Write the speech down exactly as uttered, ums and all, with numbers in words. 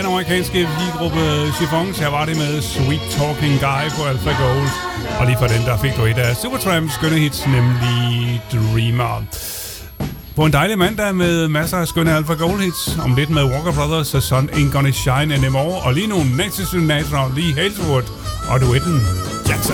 Den amerikanske pigegruppe Chiffons, her var det med Sweet Talking Guy på Alpha Gold. Og lige for den, der fik du et af Supertramps skønne hits, nemlig Dreamer. På en dejlig mandag med masser af skønne Alpha Gold hits. Om lidt med Walker Brothers og Sun Ain't Gonna Shine Anymore. Og lige nu Nancy Sinatra, Lee Halesworth og duetten Jackson.